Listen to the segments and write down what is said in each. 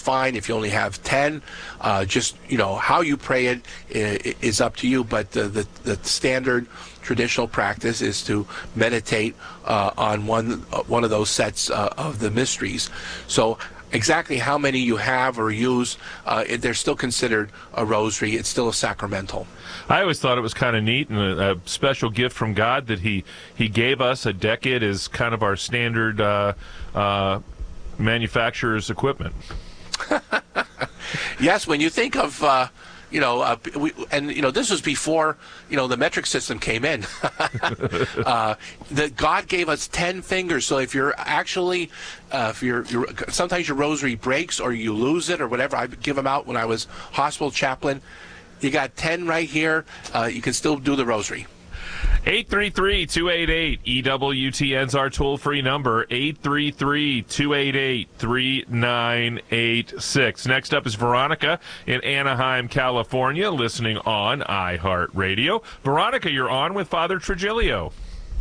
fine. If you only have 10, just, how you pray it is up to you. But the standard traditional practice is to meditate on one of those sets of the mysteries. So exactly how many you have or use, they're still considered a rosary. It's still a sacramental. I always thought it was kind of neat and a special gift from God that he gave us a decade as kind of our standard manufacturer's equipment. Yes, when you think of this was before the metric system came in. That God gave us 10 fingers. So if you're actually, sometimes your rosary breaks or you lose it or whatever. I give them out when I was hospital chaplain. You got 10 right here. You can still do the rosary. 833-288-EWTN's our toll-free number, 833-288-3986. Next up is Veronica in Anaheim, California, listening on iHeartRadio. Veronica, you're on with Father Trigilio.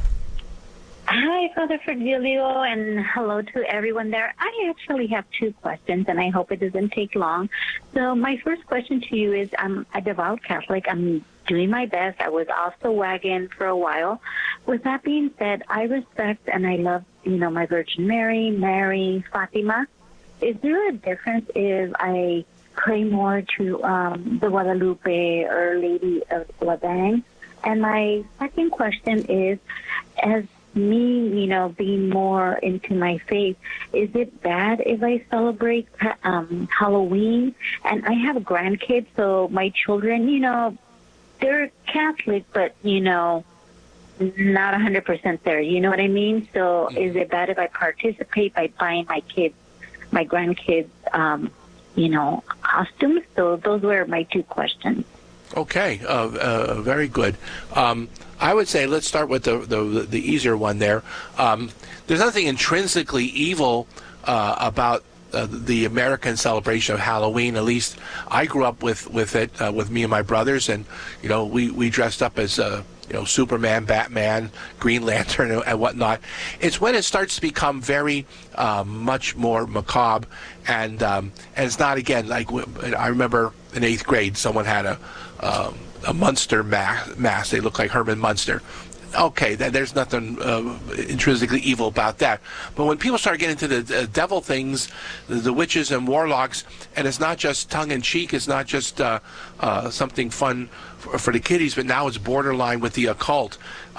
Hi, Father Trigilio, and hello to everyone there. I actually have two questions, and I hope it doesn't take long. So my first question to you is, I'm a devout Catholic. I'm doing my best. I was off the wagon for a while. With that being said, I respect and I love, my Virgin Mary, Fatima. Is there a difference if I pray more to the Guadalupe or Lady of Ladang? And my second question is, as me, being more into my faith, is it bad if I celebrate Halloween? And I have grandkids, so my children, they're Catholic, but, not 100% there. You know what I mean? So is it bad if I participate by buying my grandkids, costumes? So those were my two questions. Okay, very good. I would say let's start with the easier one there. There's nothing intrinsically evil about the American celebration of Halloween. At least I grew up with it, with me and my brothers, and we dressed up as Superman, Batman, Green Lantern, and whatnot. It's when it starts to become very much more macabre, and it's not, again, like I remember in 8th grade, someone had a Munster mask. They look like Herman Munster. Okay, there's nothing intrinsically evil about that. But when people start getting into the devil things, the witches and warlocks, and it's not just tongue-in-cheek, it's not just something fun for the kiddies, but now it's borderline with the occult.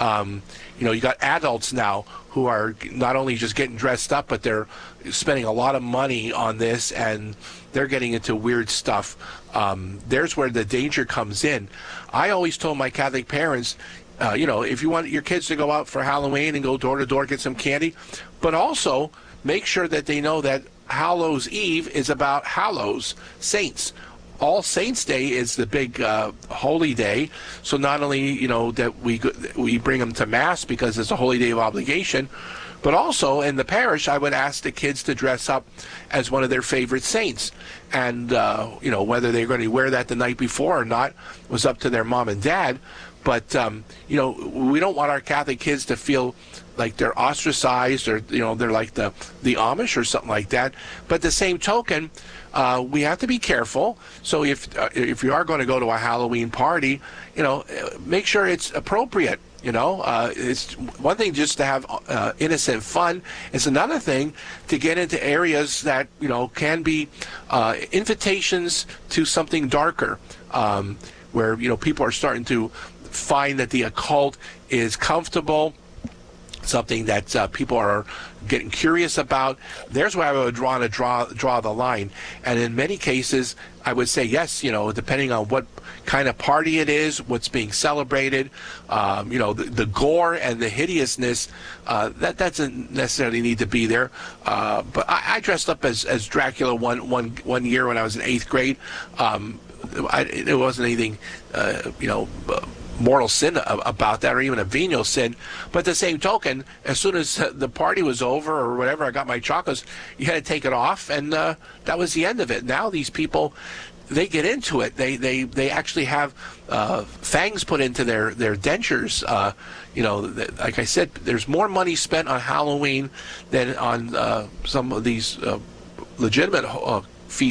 You got adults now who are not only just getting dressed up, but they're spending a lot of money on this, and they're getting into weird stuff. There's where the danger comes in. I always told my Catholic parents, if you want your kids to go out for Halloween and go door to door, get some candy, but also make sure that they know that Hallows Eve is about Hallows, saints. All Saints Day is the big holy day. So not only, that we bring them to Mass because it's a holy day of obligation, but also in the parish, I would ask the kids to dress up as one of their favorite saints. And, whether they're going to wear that the night before or not was up to their mom and dad. But, we don't want our Catholic kids to feel like they're ostracized or, they're like the Amish or something like that. But the same token, we have to be careful. So if you are going to go to a Halloween party, make sure it's appropriate. It's one thing just to have innocent fun. It's another thing to get into areas that, can be invitations to something darker, where, people are starting to find that the occult is comfortable, something that people are getting curious about. There's where I would draw the line. And in many cases, I would say yes, depending on what kind of party it is, what's being celebrated, the gore and the hideousness, that doesn't necessarily need to be there. But I dressed up as Dracula one year when I was in 8th grade. It wasn't anything, mortal sin about that, or even a venial sin. But at the same token, as soon as the party was over or whatever, I got my chocolates, you had to take it off, and that was the end of it. Now these people, they get into it. They actually have fangs put into their dentures. Like I said, there's more money spent on Halloween than on some of these legitimate